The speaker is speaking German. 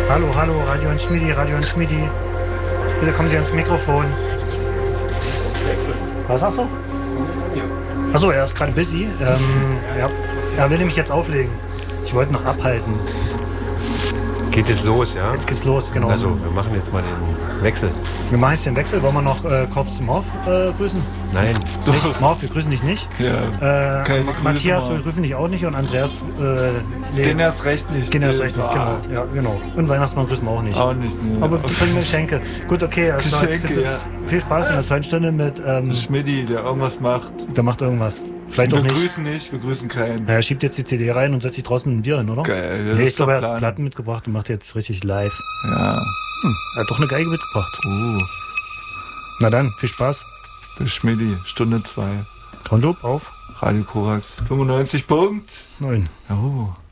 Hallo, Radio und Schmiedi. Bitte kommen Sie ans Mikrofon. Was sagst du? Achso, er ist gerade busy. Ja, er will nämlich jetzt auflegen. Ich wollte noch abhalten. Geht es los, ja? Jetzt geht's los, genau. Also, wir machen jetzt mal den Wechsel. Wir machen jetzt den Wechsel. Wollen wir noch kurz den Morph grüßen? Nein. Nicht? Morph, wir grüßen dich nicht. Ja, keine Grüße, Matthias, Morph. wir grüßen dich auch nicht. Und Andreas, den erst recht nicht. Den erst recht nicht, genau. Ja, genau. Und Weihnachtsmann grüßen wir auch nicht. Auch nicht, ne. Aber die bringen Geschenke. Gut, okay. Also Geschenke, ja. Viel Spaß in der zweiten Stunde mit... Schmidti, der irgendwas macht. Der macht irgendwas. Vielleicht auch wir nicht. Grüßen nicht, wir grüßen keinen. Er schiebt jetzt die CD rein und setzt sich draußen mit einem Bier hin, oder? Geil, das Nee, ich ist der glaube, er hat Plan. Platten mitgebracht und macht jetzt richtig live. Ja. Er hat doch eine Geige mitgebracht. Na dann, viel Spaß. Der Schmidti, Stunde 2. Countloop auf. Radio Korax 95.9. Nein. Oh.